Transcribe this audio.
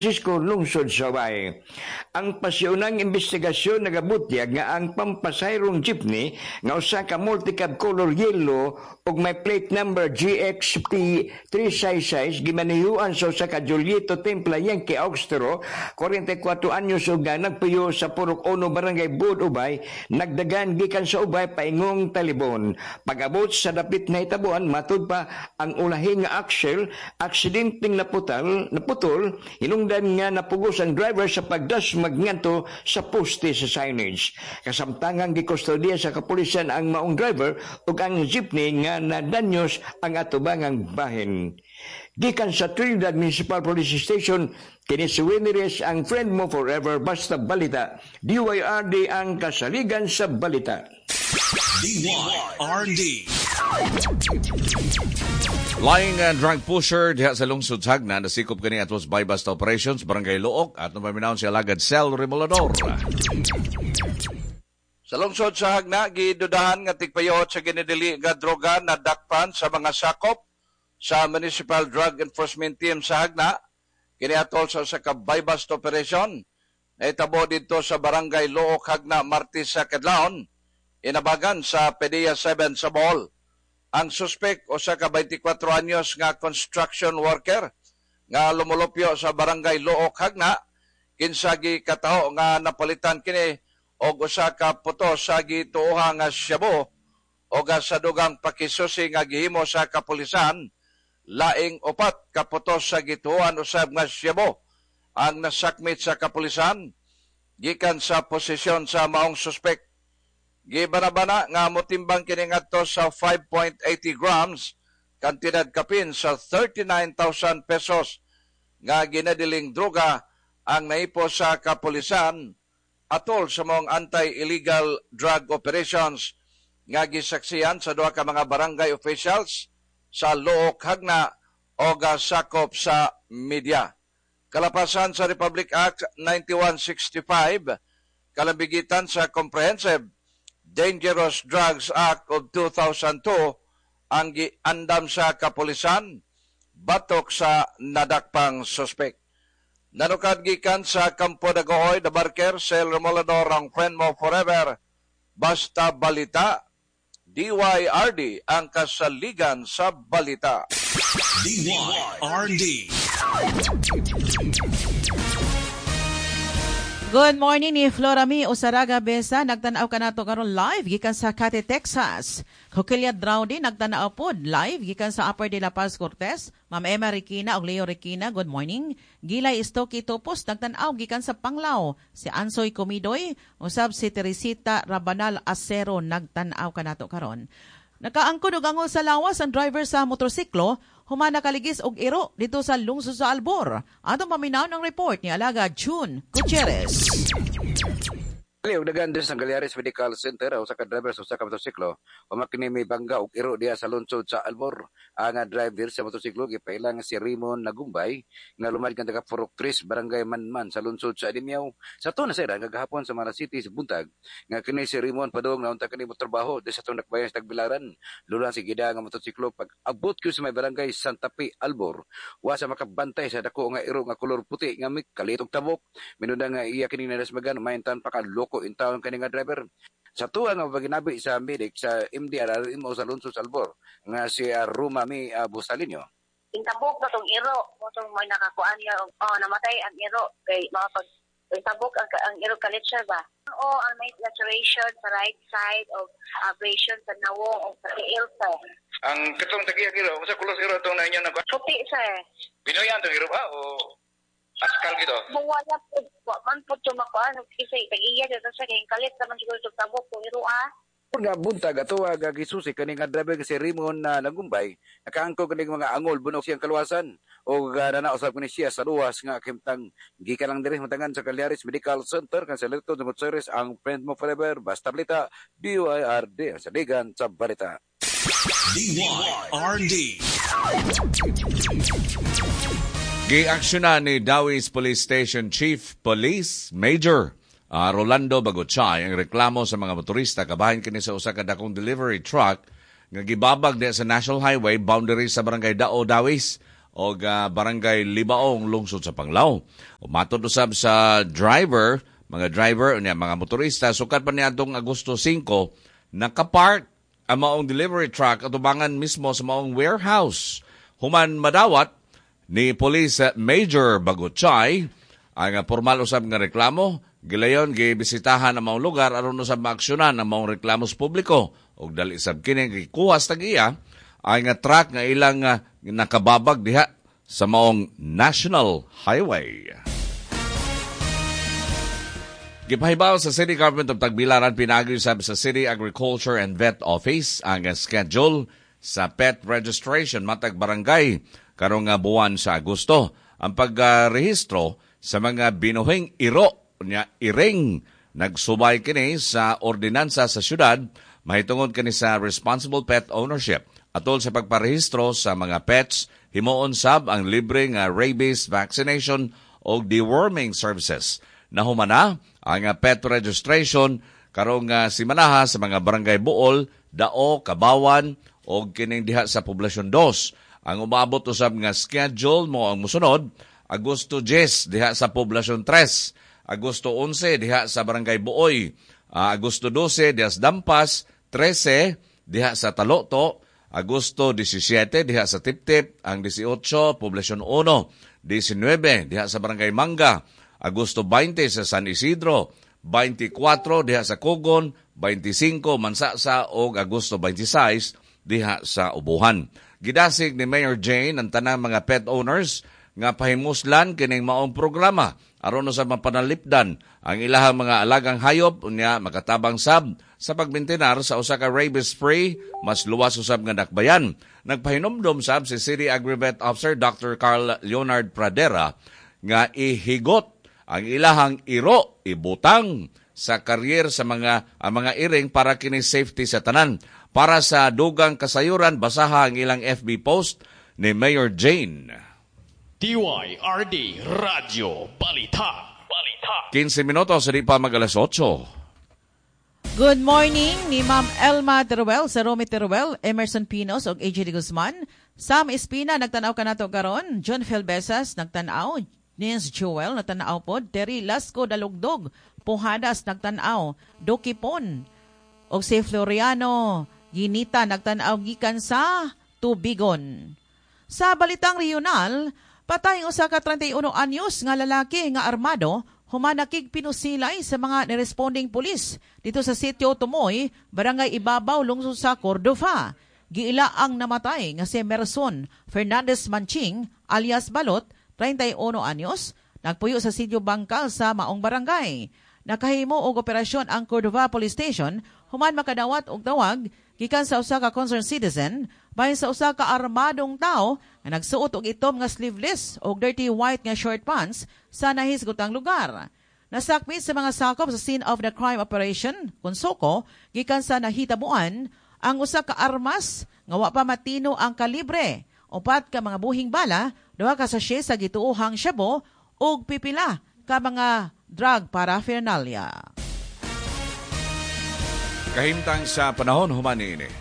Francisco lungsod sa Ubay. Ang pasiunang investigasyon nagabutyag nga ang pampasayrong jeepney nga usa ka multicab color yellow ug may plate number GXP 366 gimanihuyuan sa usa ka Julieto Templa Yankee Austro, 44 anyos ug nagpuyo sa Purok 1 Barangay Bud Ubay, nagdagan gikan sa Ubay paingong Talibon. Pag-abot sa dapit na itabuan matud pa ang ulahing nga axle, aksidenteng naputol, hinungdan nga napugos ang driver sa pagdas magnganto sa poste sa signage. Kasamtangang gikustodiya sa kapulisan ang maong driver ug ang jeepney nga nadanyos ang atubangang bahin. Gikan sa Trinidad Municipal Police Station, kini si Winneres ang friend mo forever basta balita. DYRD ang kasaligan sa balita. DYRD. Lying drug pusher diha sa lungsod Sagna nasikop kani atwas bypass operations barangay Luok at napaminawon si alagad Cel Remolador. Sa lungsod sa Hagna gidudahan nga tigpayot sa ginidili nga droga na dakpan sa mga sakop sa Municipal Drug Enforcement Team sa Hagna. Kini atol sa ka bypass operation na itabo dito sa barangay Luok Hagna Martes sa kadlawon inabagan sa PDEA 7 sa Bohol. Ang suspek o sa ka 24 anyos nga construction worker nga lumulupyo sa barangay Luok Hagna kinsagi katao nga napalitan kini og usa ka puto sa gituoha nga shabu o sa dugang pakisusi nga gihimo sa kapulisan. Laing upat ka puto sa gituohan usab nga shabu ang nasakmit sa kapulisan gikan sa posisyon sa maong suspek. Gibanabana nga motimbang kini ngadto sa 5.80 grams kantidad kapin sa 39,000 pesos nga ginadiling droga ang naipo sa kapulisan atol sa mong anti-illegal drug operations nga gisaksihan sa duha ka mga barangay officials sa Luok Hagna o sakop sa media. Kalapasan sa Republic Act 9165, kalambigitan sa Comprehensive Dangerous Drugs Act of 2002 ang giandam sa kapulisan batok sa nadakpang suspek. Nanukad gikan sa Campo de Gohoy, The Barker, Cel Remolador, ang friend mo forever, basta balita, DYRD ang kasaligan sa balita. DYRD. Good morning ni Flora Mi Osaraga Besa, nagtanaw ka nato karon live gikan sa Cate, Texas. Coquilla Drowdy nagtanaw pod live gikan sa Upper de la Paz, Cortez. Ma'am Emma Requina ug Leo Requina, good morning. Gilay Istoki Topos nagtanaw gikan sa Panglao. Si Ansoy Comidoy usab si Teresita Rabanal Acero nagtanaw ka nato karon. Nakaangkod og angol sa lawas ang driver sa motorsiklo, humana kaligis og iro dito sa lungsod sa Albor. Atong paminaw ng report ni Alaga June Gutierrez. Aliw dagan din sa Galeares Medical Center usa ka driver sa usa ka motorsiklo umakni may bangga og iro diha sa lungsod sa Albor. Ang driver sa motorsiklo gipailang si Raymond Nagumbay nga lumad kan taga Purok 3 Barangay Manman sa lungsod sa Adimiao. Sa to na sir gagahapon sa Mara City sa buntag nga kini si Raymond padung naunta kani mo trabaho di sa tong nakbayan sa Tagbilaran. Lulan si gida nga motorsiklo pag abot ko sa may barangay Santa Fe Albor wa sa makabantay sa dako nga iro nga kolor puti nga may kalitog tabok. Minuda nga iya kini nadasmagan mayentan pa ka ko in town kani nga driver. Sa tuwa nga paginabi sa medic sa MDR mo sa Lungsod Albor nga si Rumami Busalinyo. Intabok na tong iro, mo tong may nakakuan niya namatay ang iro kay mapag intabok ang iro kalitsa ba. Ang may laceration sa right side of abrasion sa nawong o sa tiil sa. Ang katong tagiya iro, sa kulos iro tong na inyo Puti sa. Pinoyan tong iro ba o askal gito? Wala po, man po tumakuan, kasi tagiya dito sa kayong kalit naman siguro itong tabok kung iro Kung nga buntag ato gagisusi kani nga driver kasi Raymond na Nagumbay, nakaangkog kani mga angol bunok siyang kaluwasan o nanausap kani siya sa luwas nga kimtang gikan lang diri matangan sa Galeares Medical Center kan sa Lecto de Motseres ang friend mo forever basta balita DYRD sa ligan sa balita. DYRD. Gi-aksyonan ni Dawis Police Station Chief Police Major Rolando Bagochay ang reklamo sa mga motorista kabahin kini sa usa ka dakong delivery truck nga gibabag diha sa National Highway boundary sa Barangay Dao, Dawis. o barangay Libaong, lungsod sa Panglao. Matod usab sa mga driver, mga motorista, sukat pa niya itong Agosto 5, nakapark ang maong delivery truck at ubangan mismo sa maong warehouse. Human madawat ni Police Major Bagutchay ang formal usab nga reklamo. Gilayon, gibisitahan ang maong lugar aron usab maaksyonan ang maong reklamos publiko. Og dali sab kini gikuhas tag-iya ang truck nga ilang nakababag diha sa maong National Highway. Gipahibaw sa City Government of Tagbilaran, pinagi usab sa City Agriculture and Vet Office ang schedule sa pet registration matag barangay karong buwan sa Agosto. Ang pagrehistro sa mga binuhing iring nagsubay kini sa ordinansa sa syudad, mahitungod kini sa responsible pet ownership. Atol sa pagparehistro sa mga pets, himuon sab ang libreng rabies vaccination o deworming services. Nahumana ang pet registration karong simanaha sa mga barangay Buol, Dao, Kabawan o kining diha sa Poblasyon 2. Ang umabot usab nga schedule mo ang musunod, Agosto 10 diha sa Poblasyon 3, Agosto 11 diha sa Barangay Buoy, Agosto 12 diha sa Dampas, 13 diha sa Taloto, Agosto 17 diha sa Tiptip, ang 18 Poblasyon 1, 19 diha sa Barangay Manga, Agosto 20 sa San Isidro, 24 diha sa Cogon, 25 Mansasa o Agosto 26 diha sa Ubuhan. Gidasig ni Mayor Jane ang tanang mga pet owners nga pahimuslan kining maong programa aron sa mapanalipdan ang ilahang mga alagang hayop unya makatabang sab sa pagbintinar sa usa ka rabies-free mas luwas usab nga dakbayan. Nagpahinomdom sab si City Agri-Vet Officer Dr. Carl Leonard Pradera nga ihigot ang ilahang iro ibutang sa karyer sa mga iring para kini safety sa tanan. Para sa dugang kasayuran, basaha ang ilang FB post ni Mayor Jane. DYRD Radio Balita. 15 minutos, hindi pa mag-alas 8. Good morning ni Ma'am Elma Teruel, sa Romy Teruel, Emerson Pinos ug AJ de Guzman. Sam Espina, nagtanaw ka na to karon. John Felbesas, nagtanaw. Nins Joel, nagtanaw po. Terry Lasco Dalugdog, Puhadas, nagtanaw. Doki Pon, o si Floriano Ginita, nagtanaw gikan sa Tubigon. Sa balitang regional, patay usa ka 31 anyos nga lalaki nga armado humanakig pinusilay sa mga niresponding pulis dito sa sitio Tumoy, Barangay Ibabaw, lungsod sa Cordova. Giila ang namatay nga si Merson Fernandez Manching alias Balot, 31 anyos, nagpuyo sa sitio Bangkal sa maong barangay. Nakahimo og operasyon ang Cordova Police Station human makadawat og tawag gikan sa usa ka concerned citizen bahin sa usa ka armadong tao nga nagsuot og itom nga sleeveless o dirty white nga short pants sa nahisgotang lugar. Nasakmit sa mga sakop sa scene of the crime operation, Konsoko, gikan sa nahitabuan ang usa ka armas nga wa pa matino ang kalibre, 4 ka mga buhing bala, 2 ka sachet sa gituohang shabu ug pipila ka mga drug paraphernalia. Kahimtang sa panahon humani ini.